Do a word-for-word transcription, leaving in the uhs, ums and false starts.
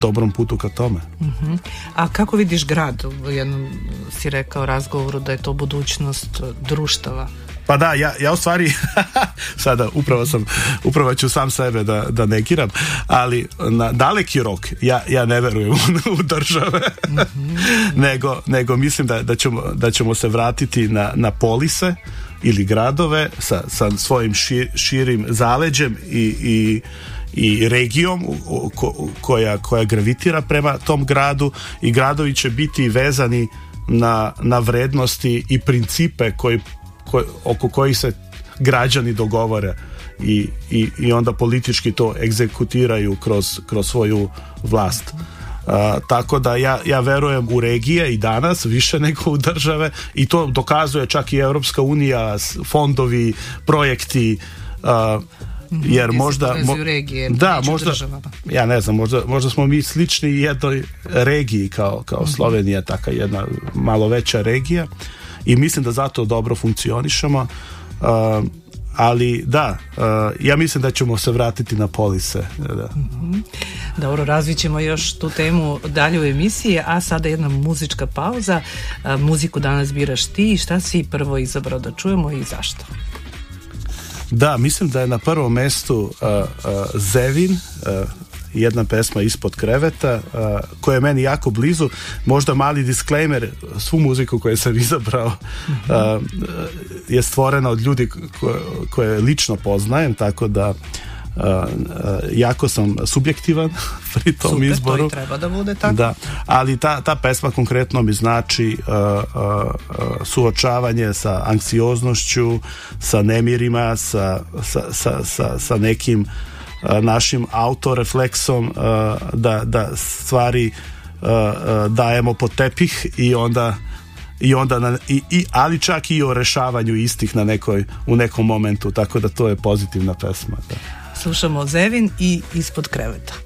dobrom putu ka tome. Uh-huh. A kako vidiš grad? U jednom si rekao razgovoru da je to budućnost društava. Pa da, ja, ja u stvari sada upravo sam, upravo ću sam sebe da, da negiram, ali na daleki rok ja, ja ne verujem u države, mm-hmm. nego, nego mislim da, da, ćemo, da ćemo se vratiti na, na polise ili gradove sa, sa svojim šir, širim zaleđem i, i i regijom ko, koja, koja gravitira prema tom gradu, i gradovi će biti vezani na, na vrednosti i principe koji, koji, oko kojih se građani dogovore i, i, i onda politički to egzekutiraju kroz, kroz svoju vlast. Uh, tako da ja, ja verujem u regije i danas više nego u države, i to dokazuje čak i Europska unija, fondovi, projekti, uh, jer možda mo- regije, da, možda ja ne znam, možda, možda smo mi slični jednoj regiji kao, kao mm-hmm. Slovenija, taka jedna malo veća regija, i mislim da zato dobro funkcionišemo, uh, ali da, uh, ja mislim da ćemo se vratiti na polise. Da. Mm-hmm. Dobro, razvit ćemo još tu temu dalje u emisiji, a sada jedna muzička pauza. Uh, muziku danas biraš ti, šta si prvo izabrao da čujemo i zašto? Da, mislim da je na prvom mestu uh, uh, Zevin, uh, jedna pesma Ispod kreveta, uh, koja je meni jako blizu. Možda mali disclaimer, svu muziku koju sam izabrao uh, je stvorena od ljudi ko, koje lično poznajem, tako da uh, uh, jako sam subjektivan pri tom Super, izboru. to i treba da bude tako. Da, ali ta, ta pesma konkretno mi znači uh, uh, suočavanje sa anksioznošću, sa nemirima, sa, sa, sa, sa, sa nekim uh, našim autorefleksom, uh, da, da stvari uh, uh, dajemo pod tepih i onda i onda na, i, i, ali čak i o rešavanju istih na nekoj, u nekom momentu, tako da to je pozitivna pesma. Da. Slušamo Zevin i Ispod kreveta.